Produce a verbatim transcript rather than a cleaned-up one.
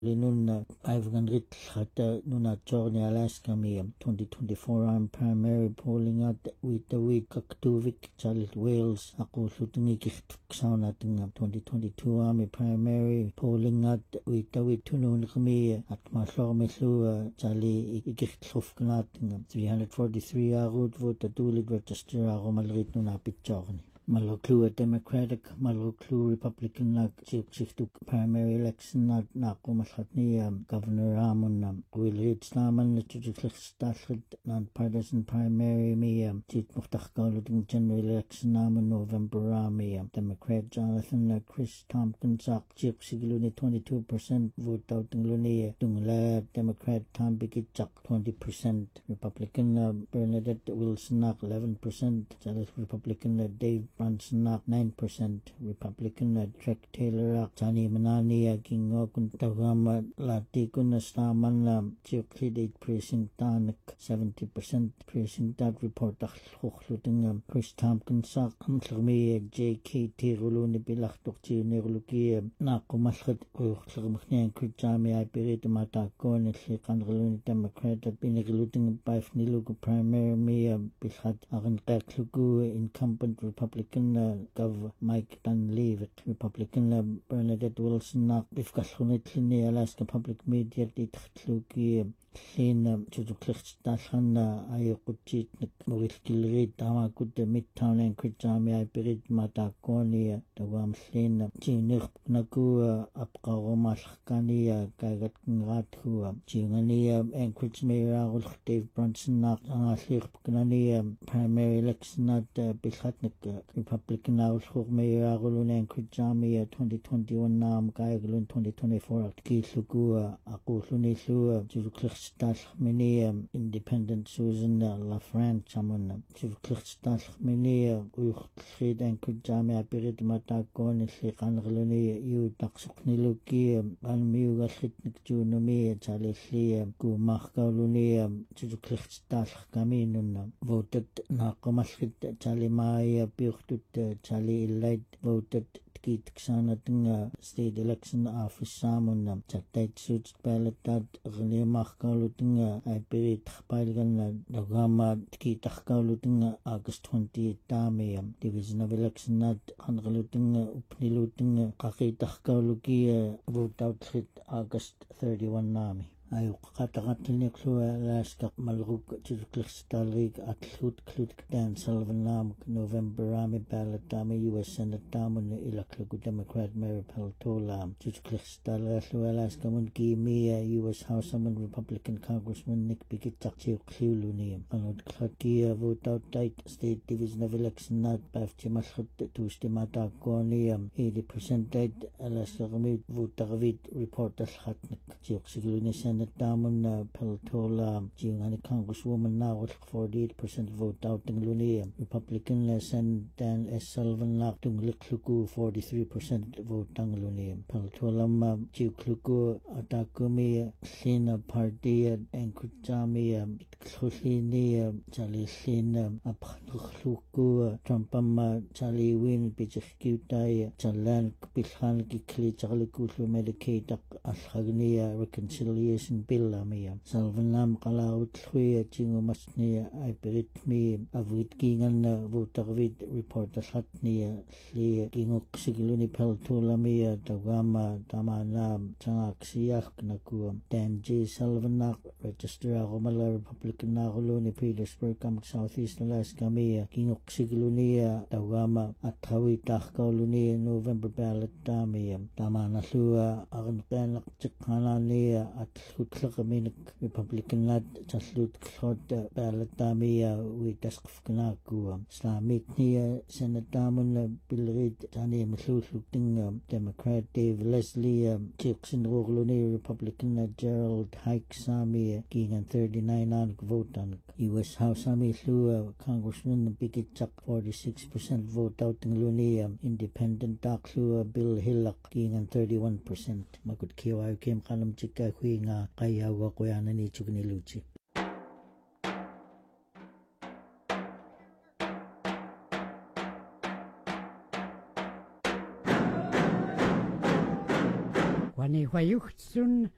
Linun Ivan Ritlhata Nuna Jorni Alaska Miam twenty twenty-four arm primary polling at with the week Kaktuvik Charlotte Wales Aku Lutingi Sauna twenty twenty-two army primary polling at with the week Tunun Kami at Masor Meslu Charlie Ikitlufkanating three hundred forty-three Arut vote the duly register Aromalrit Nuna Pitjorni. Maluklu Democratic, Maluklu Republican like Chiftu primary election not Nakumashatni Governor Ramon will read Slaman Stashid non-partisan primary me Chit Muftakaluting general election Naman November Rami Democrat Jonathan Chris Tompkins Ak Chip Sigiluni twenty-two percent vote out in Luni Dungla Democrat Tom Bikitchak twenty percent Republican Bernadette Wilson eleven percent Republican Dave Brunson nine percent Republican Trek Taylor Johnny Manani King Okuntagama Latikun Staman Chioklid eight precinct Danik seventy percent precinct that report Hochluting Chris Tompkins Sak Humtlami J K T Ruluni Bilach Dokti Nerluki Nakumashat Uchlumchnian Kujami I Pirit Matakon Slikan Ruluni Democrat Binigluting by Nilugu primary me Bishat Aran Kaklugu incumbent Republican Uh, Gov Mike Dunleavy, Republican uh, Bernadette Wilson, Nak Bifkashunitli, Alaska Public Media, Ditluki, Lin, Chuduklicht, Dashana, Ayokuchit, Moriskilri, Tamakut, the Midtown and Kritami, I Pirit Matakoni, the Wam Slin, Chinuk Naku, Apkaromashkani, Kagat Ratu, Chingani, and Kritmira, Dave Brunson, Nak, Asir Pkanani, primary election at Bishatnik. Republican House Mayor Agulun and Krijami twenty twenty-one Nam Gaigalun twenty twenty-four at Kisugua Akusunisua Juklichstash Mini Independent Susan Lafran Chaman Juklichstash Mini Uchrid and Krijami Apirit Matakon Slikan Reluni U Taksukniluki Almiuga Shitnik Junumi Chalisi Gumachkaluni Juklichstash Kaminun voted Nakomashit Chalimaya Birtut Charlie Light voted Kit Xanatinga State Election Office Samun Chatait Suits Ballot that Renemarkalutinga I Pirit Palgan Dagama Kitakalutinga August twenty Tamiam Division of Election Nat Hangalutinga Upnilutinga Kakitakaluki vote out August thirty-one Nami. Ay katakatilnik lua Alaska Malruk Chuklichstalig at Lut Klut Dan Sullivan Lam November Rami ballot Dami U S Senate Damun Ilaklugu Democrat Mary Peltola Chuklichstal Alaska Munki Mia U S House Summon Republican Congressman Nick Bikitak Chiukluni Anod Klakia vote out tight State Division of Election Not Baf Chimashut Tuesday Mata Konium eighty percent died Alaska Ramit vote David report as Hatnik Chiukluni Senate Damun Peltola Jingani Congresswoman now with forty-eight percent vote out in Luni Republican Sen Dan S. Sullivan Laktung Likluku forty-three percent vote ang Luni Peltolam Jukluku Atakumi Sina Party and Kujami Kluslini Chalisin Apluku Trumpam Chali Win Bichikutai Chalan Pishan Kikli Chalikuslu Medicaid Ashagnia Reconciliation Bill Amia Salvanam Kalaut Hui Chingo Masnia I Pirit me Avit Gingan Votarvit report as Hatnia Sli Gingok Sigiluni Peltolamia Dagama Damanam Changaksiak Nakuam Dan J. Salvanak Register Romala Republican Naruluni Petersburg Kam Southeast Alaska Mia Gingok Sigilunia Dagama Atawi Takkaulunia November ballot Damia Damanasua Arnpanak Chikhanania at Hutlakaminik Republican Lad Chaslut Klot ballot Damia with Taskfkanaku Islamic Nia Senate Damun Bilrid Tani Msluting Democrat Dave Leslie Jackson Rogluni Republican Gerald Hike Sami King and thirty-nine on vote on U S House Sami Lua Congressman Bikitchak forty-six percent vote out in Lunia Independent Daklua Bill Hillak King and thirty-one percent Makut Kiwa Kim Kanam Chika Huinga Kaya Wakoyana ni Chugniluchi. Wani Wayuchtsun